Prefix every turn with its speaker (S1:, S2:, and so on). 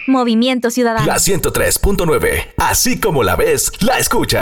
S1: Movimiento Ciudadano.
S2: La 103.9. Así como la ves, la escuchas.